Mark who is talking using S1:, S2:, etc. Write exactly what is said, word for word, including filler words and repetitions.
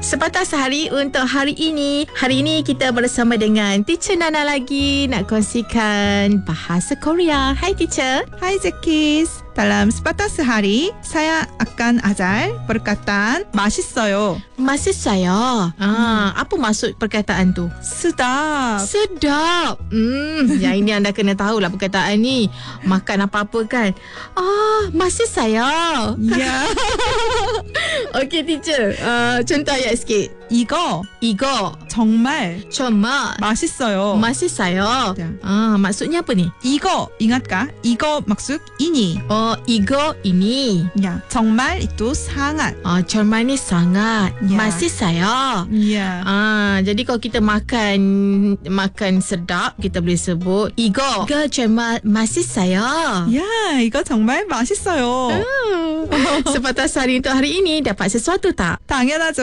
S1: Sepatah Sehari untuk hari ini. Hari ini kita bersama dengan Teacher Nana lagi nak kongsikan bahasa Korea. Hai Teacher.
S2: Hai Zekis. Dalam sepatah sehari, saya akan ajar perkataan 맛있어요.
S1: 맛있어요. Ah, apa maksud perkataan tu?
S2: sedap.
S1: Sedap. Hmm, yang ini anda kena tahulah perkataan ni. Makan apa-apa kan. Ah, 맛있어요.
S2: Ya.
S1: Okey Teacher. Uh, contoh ayat sikit.
S2: 이거
S1: 이거
S2: 정말
S1: 정말
S2: 맛있어요.
S1: 맛있어요.
S2: Ya.
S1: Ah, maksudnya apa ni?
S2: 이거 ingatkah? 이거 maksud ini.
S1: Oh, 이거 ini.
S2: Ya, 정말 itu sangat.
S1: Ah, 정말 ni sangat
S2: Ya.
S1: 맛있어요.
S2: Ya.
S1: Ah, jadi kalau kita makan makan sedap, kita boleh sebut 이거 이거 정말 맛있어요.
S2: Ya, 이거 정말 맛있어요.
S1: Sepatah Sehari untuk hari ini dapat sesuatu tak?
S2: 당연하죠.